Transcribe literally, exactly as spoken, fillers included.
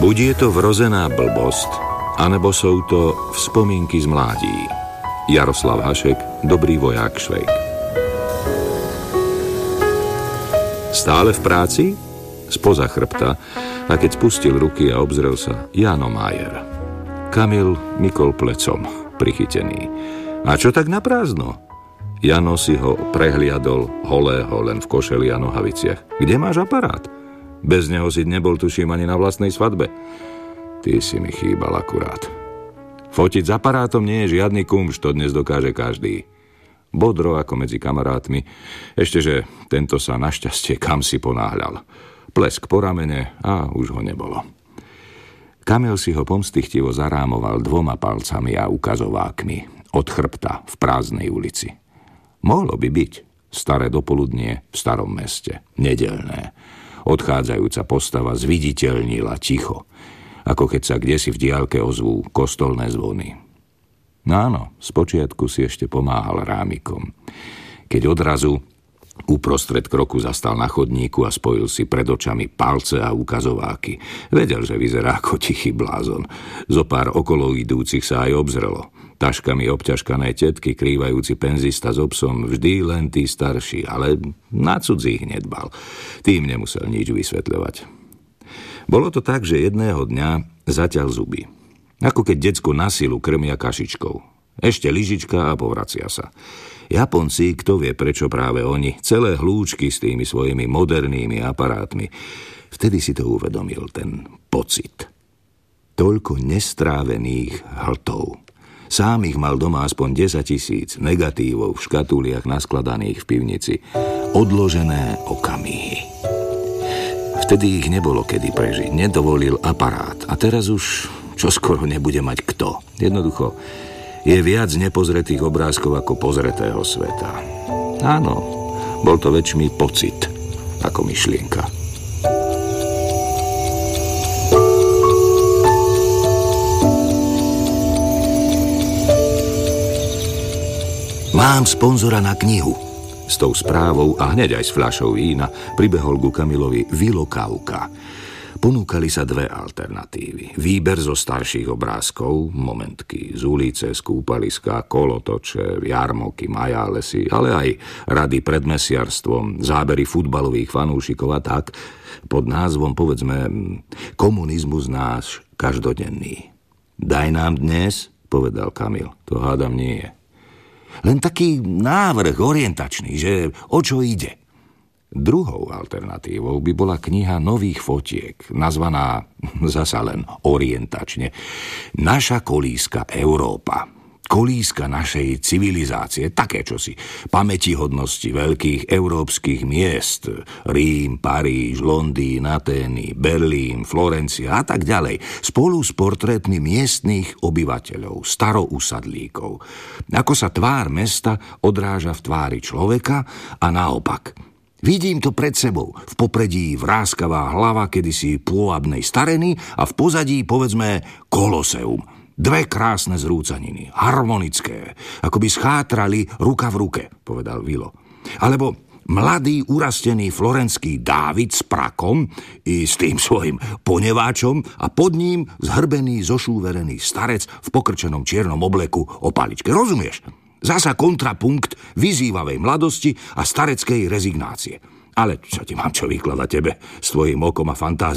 Buď je to vrozená blbosť, anebo sú to vzpomínky z mládí. Jaroslav Hašek, Dobrý voják Švejk. Stále v práci? Spoza chrbta, a keď spustil ruky a obzrel sa, Jano Májer. Kamil mykol plecom, prichytený. A čo tak naprázdno? Jano si ho prehliadol holého len v košeli a nohaviciach. Kde máš aparát? Bez neho si nebol, tuším, ani na vlastnej svadbe. Ty si mi chýbal akurát. Fotiť s aparátom nie je žiadny kumš, to dnes dokáže každý. Bodro ako medzi kamarátmi, ešteže tento sa našťastie kamsi ponáhľal. Plesk po ramene a už ho nebolo. Kamil si ho pomstychtivo zarámoval dvoma palcami a ukazovákmi od chrbta v prázdnej ulici. Mohlo by byť staré dopoludnie v starom meste, nedeľné. Odchádzajúca postava zviditeľnila ticho, ako keď sa kdesi v diaľke ozvú kostolné zvony. No áno, spočiatku si ešte pomáhal rámikom. Keď odrazu uprostred kroku zastal na chodníku a spojil si pred očami palce a ukazováky. Vedel, že vyzerá ako tichý blázon. Zopár okolo idúcich sa aj obzrelo. Taškami obťažkané tetky, krývajúci penzista s obsom, vždy len tí starší, ale na cudzích nedbal. Tým nemusel nič vysvetľovať. Bolo to tak, že jedného dňa zaťal zuby. Ako keď decko na silu krmia kašičkou. Ešte lyžička a povracia sa. Japonci, kto vie prečo práve oni, celé hlúčky s tými svojimi modernými aparátmi. Vtedy si to uvedomil, ten pocit. Toľko nestrávených hltov. Sám ich mal doma aspoň desaťtisíc negatívov v škatuliach naskladaných v pivnici. Odložené okamihy. Vtedy ich nebolo kedy prežiť, nedovolil aparát. A teraz už čoskoro nebude mať kto. Jednoducho, je viac nepozretých obrázkov ako pozretého sveta. Áno, bol to väčší pocit ako myšlienka. Mám sponzora na knihu. S tou správou a hneď aj s fľašou vína pribehol ku Kamilovi Vilo Kauka. Ponúkali sa dve alternatívy. Výber zo starších obrázkov, momentky z ulice, z kúpaliska, kolotoče, jarmoky, majálesy, ale aj rady pred mesiarstvom, zábery futbalových fanúšikov a tak, pod názvom, povedzme, Komunizmus náš každodenný. Daj nám dnes, povedal Kamil, to hádam nie je. Len taký návrh orientačný, že o čo ide. Druhou alternatívou by bola kniha nových fotiek, nazvaná zasa len orientačne Naša kolíska Európa. Kolíska našej civilizácie, také čosi, pamätihodnosti veľkých európskych miest, Rím, Paríž, Londýn, Atény, Berlín, Florencia a tak ďalej, spolu s portrétmi miestnych obyvateľov, starousadlíkov. Ako sa tvár mesta odráža v tvári človeka a naopak. Vidím to pred sebou, v popredí vráskavá hlava kedysi pôvabnej stareny a v pozadí, povedzme, Koloseum. Dve krásne zrúcaniny, harmonické, ako by schátrali ruka v ruke, povedal Vilo. Alebo mladý urastený florenský Dávid s prakom i s tým svojim poneváčom a pod ním zhrbený, zošúverený starec v pokrčenom čiernom obleku o paličke. Rozumieš? Zasa kontrapunkt vyzývavej mladosti a stareckej rezignácie. Ale čo ti mám čo vykladať tebe s tvojím okom a fantáziou?